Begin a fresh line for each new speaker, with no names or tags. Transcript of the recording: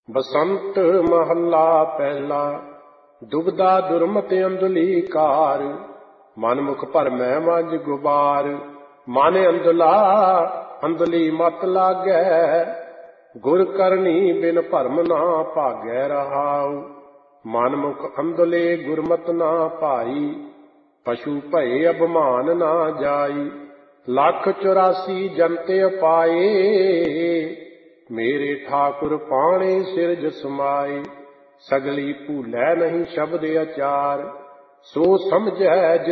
ਬਸੰਤ ਮਹੱਲਾ ਪਹਿਲਾ। ਦੁਬਦਾ ਦੁਰਮਤ ਅੰਧਲੀ ਕਾਰ, ਮਨ ਮੁਖ ਭਰਮੈ ਮਜ ਗੁਬਾਰ। ਮਨ ਅੰਧਲਾ ਅੰਧਲੀ ਮਤ ਲਾਗੈ, ਗੁਰ ਕਰਨੀ ਬਿਨ ਭਰਮ ਨਾ ਭਾਗੈ ਰਹਾਉ। ਮਨ ਮੁਖ ਅੰਧਲੇ ਗੁਰਮਤਿ ਨਾ ਭਾਈ, ਪਸ਼ੂ ਭਏ ਅਭਿਮਾਨ ਨਾ ਜਾਈ। ਲੱਖ 84 ਜੰਤੇ ਅਪਾਏ, ਮੇਰੇ ਠਾਕੁਰ ਪਾਣੇ ਸਿਰਜ ਸਮਾਏ। ਸਗਲੀ ਭੂਲੈ ਨਹੀਂ ਸ਼ਬਦ ਅਚਾਰ, ਸੋ ਸਮਝੈ